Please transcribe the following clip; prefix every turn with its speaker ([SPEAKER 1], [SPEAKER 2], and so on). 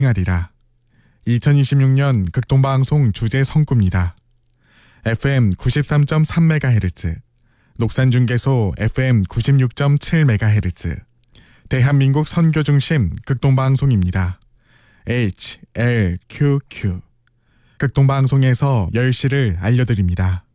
[SPEAKER 1] 하리라. 2026년 극동방송 주제 성구입니다. FM 93.3MHz, 녹산중계소 FM 96.7MHz, 대한민국 선교중심 극동방송입니다. HLQQ. 극동방송에서 10시를 알려드립니다.